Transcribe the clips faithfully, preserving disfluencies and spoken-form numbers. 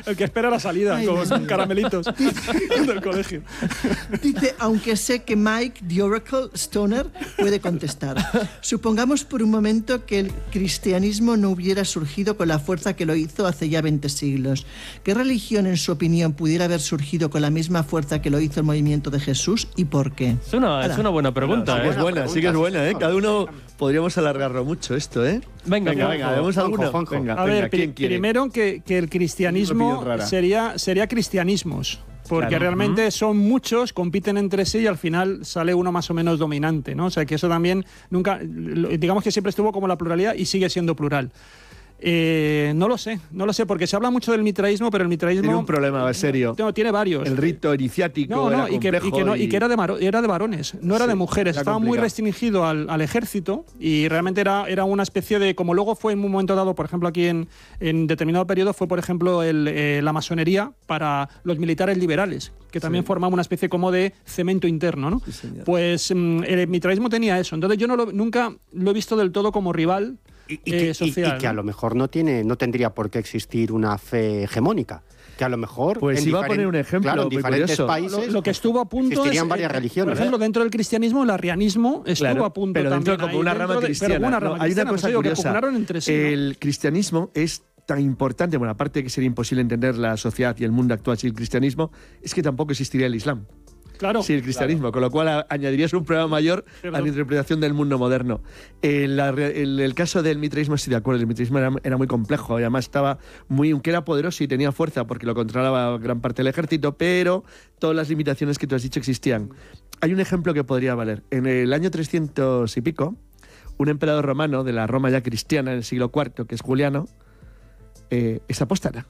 El que espera la salida Ay, con Dios mío. caramelitos del colegio. Dice, aunque sé que Mike, the Oracle Stoner, puede contestar. Supongamos por un momento que el cristianismo no hubiera surgido con la fuerza que lo hizo hace ya veinte siglos. ¿Qué religión, en su opinión, pudiera haber surgido con la misma fuerza que lo hizo el movimiento de Jesús y por qué? Es una, es una buena pregunta, Sí que ¿eh? es buena, sí que es buena, ¿eh? Cada uno podríamos alargarlo mucho esto, ¿eh? Venga, venga, Juanjo, venga, ¿vemos Juanjo, alguno? Juanjo. Venga, A venga, ver, ¿quién pri- quiere? primero que, que el cristianismo Opinión rara. sería, sería cristianismos. Porque Claro. realmente son muchos, compiten entre sí y al final sale uno más o menos dominante, ¿no? O sea, que eso también nunca, lo- digamos que siempre estuvo como la pluralidad y sigue siendo plural. Eh, no lo sé, no lo sé, porque se habla mucho del mitraísmo, pero el mitraísmo... Tiene un problema serio. No, tiene varios. El rito iniciático No, no, era y que, y complejo que no- y que era de, maro- era de varones, no era Sí, de mujeres. era Estaba muy complicado. restringido al, al ejército y realmente era, era una especie de... Como luego fue en un momento dado, por ejemplo, aquí en, en determinado periodo, fue, por ejemplo, el, eh, la masonería para los militares liberales, que también Sí. formaba una especie como de cemento interno, ¿no? Sí, señor. Pues mm, el mitraísmo tenía eso. Entonces yo no lo- nunca lo he visto del todo como rival Y, y eh, que, y- social. y que a ¿no? lo mejor no tiene, no tendría por qué existir una fe hegemónica. Que a lo mejor. Pues en iba a diferen- poner un ejemplo claro, en muy diferentes curioso. países. Lo, lo que estuvo a punto existirían es, varias eh, religiones. Por ejemplo, dentro del cristianismo, el arrianismo estuvo Claro, a punto pero dentro también como ahí, una dentro rama de- cristiana. Pero una No, rama hay una cristiana, cosa pues, digo, que curiosa. pugnaron entre sí, ¿no? El cristianismo es tan importante, bueno, aparte de que sería imposible entender la sociedad y el mundo actual sin el cristianismo, es que tampoco existiría el Islam. Claro. Sí, el cristianismo, con lo cual a- añadirías un problema mayor Cierto. a la interpretación del mundo moderno. En la re- el, el caso del mitraísmo, estoy de acuerdo, el mitraísmo era, era muy complejo y además estaba muy, aunque era poderoso y tenía fuerza porque lo controlaba gran parte del ejército, pero todas las limitaciones que tú has dicho existían. Hay un ejemplo que podría valer. En el año trescientos y pico, un emperador romano de la Roma ya cristiana en el siglo cuarto, que es Juliano, eh, es apóstata.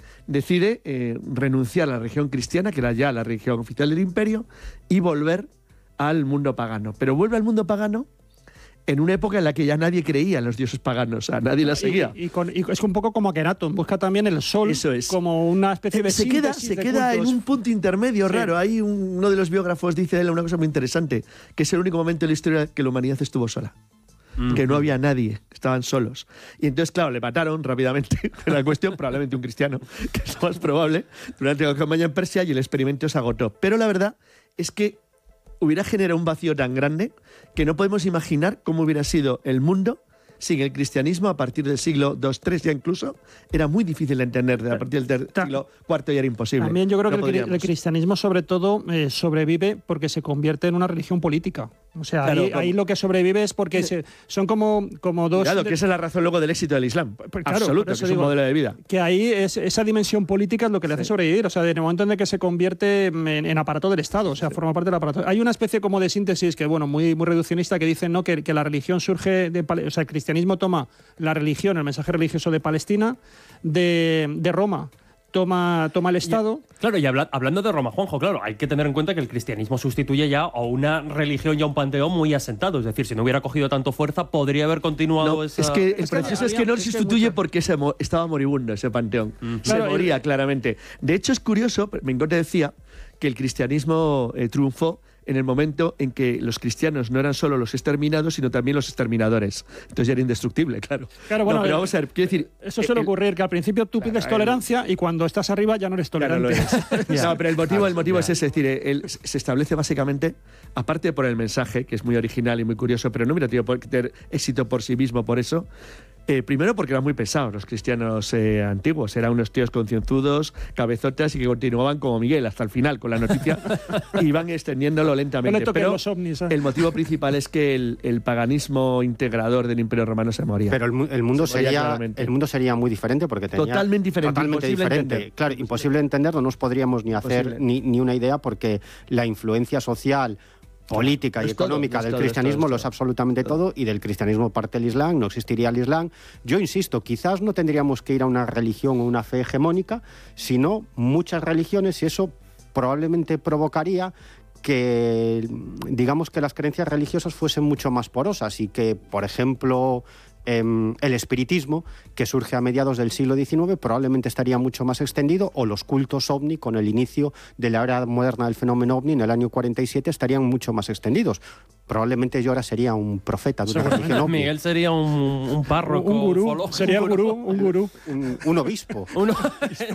Decide eh, renunciar a la religión cristiana, que era ya la religión oficial del imperio, y volver al mundo pagano. Pero vuelve al mundo pagano en una época en la que ya nadie creía en los dioses paganos, a nadie la seguía. Y, y con- y es un poco como Akenatón, busca también el sol Eso es. como una especie de se queda, síntesis se de queda en cultos. un punto intermedio Sí. raro. Hay un- uno de los biógrafos dice de él una cosa muy interesante, que es el único momento en la historia que la humanidad estuvo sola. Que no había nadie, estaban solos. Y entonces, claro, le mataron rápidamente. La cuestión, probablemente un cristiano, que es lo más probable, durante la campaña en Persia, y el experimento se agotó. Pero la verdad es que hubiera generado un vacío tan grande que no podemos imaginar cómo hubiera sido el mundo sin el cristianismo a partir del siglo dos, tres ya incluso. Era muy difícil de entender. A partir del ter- Ta- siglo cuarto ya era imposible. También yo creo No que el, cri- el podríamos. cristianismo sobre todo eh, sobrevive porque se convierte en una religión política. O sea, Claro, ahí, como- ahí lo que sobrevive es porque se- son como, como dos... Claro, de- que esa es la razón luego del éxito del Islam. Pues claro, Absoluto, por eso que es un digo, modelo de vida. que ahí es, esa dimensión política es lo que le hace sobrevivir. O sea, en el momento en el que se convierte en, en aparato del Estado, o sea, forma parte del aparato. Hay una especie como de síntesis que, bueno, muy, muy reduccionista, que dice, ¿no?, que, que la religión surge de Pale- o sea, el cristianismo toma la religión, el mensaje religioso de Palestina, de, de Roma toma, toma el Estado. Claro, y habla- hablando de Roma, Juanjo, claro, hay que tener en cuenta que el cristianismo sustituye ya a una religión y a un panteón muy asentado. Es decir, si no hubiera cogido tanto fuerza, podría haber continuado No, esa... es que el Es que proceso es había- que no es que sustituye mucho- porque se mo- estaba moribundo ese panteón. Se Claro, moría y- claramente. De hecho, es curioso, Mengón te decía que el cristianismo eh, triunfó en el momento en que los cristianos no eran solo los exterminados, sino también los exterminadores. Entonces ya era indestructible, claro. Claro, bueno, No, pero eh, vamos a ver, quiero decir... Eso suele el- ocurrir, que al principio tú pides Claro, tolerancia y cuando estás arriba ya no eres Claro, tolerante. lo es. No, pero el motivo, el motivo es ese, es decir, el- se establece básicamente, aparte por el mensaje, que es muy original y muy curioso, pero no hubiera tenido por tener éxito por sí mismo por eso. Eh, primero porque eran muy pesados los cristianos eh, antiguos, eran unos tíos concienzudos, cabezotas y que continuaban como Miguel hasta el final con la noticia y iban extendiéndolo No lentamente. le toquen Pero los ovnis. ¿eh? el motivo principal es que el, el paganismo integrador del Imperio Romano se moría. Pero el, mu- el mundo Se moría sería claramente. el mundo sería muy diferente porque tenía Totalmente diferente, totalmente imposible diferente. entender. Claro, imposible de entender, no nos podríamos ni hacer Imposible. ni, ni una idea porque la influencia social, política Lo y es todo, económica lo es del todo, es cristianismo todo, es lo es todo. absolutamente todo y del cristianismo parte el Islam, no existiría el Islam. Yo insisto, quizás no tendríamos que ir a una religión o una fe hegemónica, sino muchas religiones y eso probablemente provocaría que, digamos, que las creencias religiosas fuesen mucho más porosas y que, por ejemplo, em, el espiritismo, que surge a mediados del siglo diecinueve, probablemente estaría mucho más extendido, o los cultos ovni, con el inicio de la era moderna del fenómeno ovni en el año cuarenta y siete, estarían mucho más extendidos. Probablemente yo ahora sería un profeta de una Seguramente. religión ovni. Miguel sería un, un párroco. un gurú, ufólogo, sería el un gurú, un gurú. Un, un obispo. Uno-